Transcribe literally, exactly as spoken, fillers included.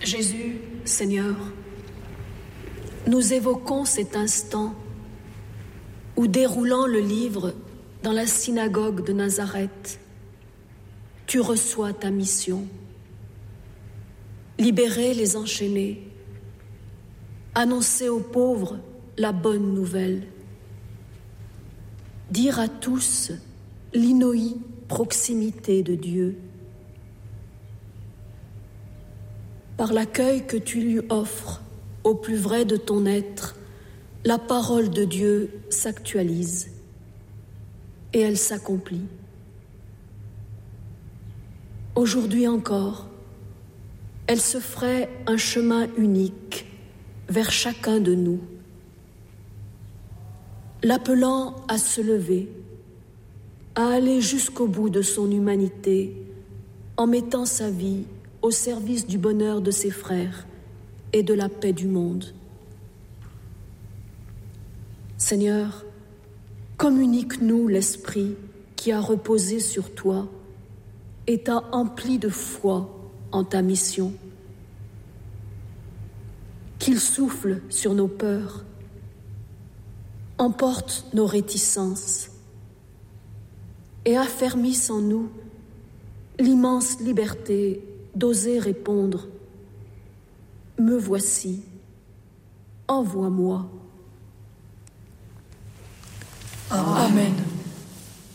Jésus, Seigneur, nous évoquons cet instant où, déroulant le livre dans la synagogue de Nazareth, tu reçois ta mission. Libérer les enchaînés, annoncer aux pauvres la bonne nouvelle, dire à tous l'inouïe proximité de Dieu. Par l'accueil que tu lui offres au plus vrai de ton être, la parole de Dieu s'actualise et elle s'accomplit. Aujourd'hui encore, elle se ferait un chemin unique vers chacun de nous, l'appelant à se lever, à aller jusqu'au bout de son humanité en mettant sa vie au service du bonheur de ses frères et de la paix du monde. Seigneur, communique-nous l'esprit qui a reposé sur toi et t'a empli de foi en ta mission. Qu'il souffle sur nos peurs, emporte nos réticences et affermisse en nous l'immense liberté d'oser répondre « Me voici, envoie-moi ». Amen.